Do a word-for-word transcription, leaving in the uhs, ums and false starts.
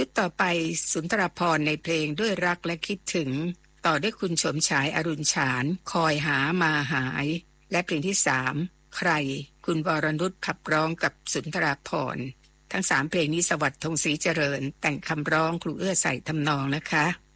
ชุดต่อไปสุนทรภรณ์ในเพลงด้วยรักและคิดถึงต่อด้วยคุณชมฉายอรุณฉานคอยหามาหายและเพลงที่สามใครคุณวรนุชขับร้องกับสุนทรภรณ์ทั้งสามเพลงนี้สวัสดิ์ธงศรีเจริญแต่งคำร้องครูเอื้อใส่ทำนองนะคะ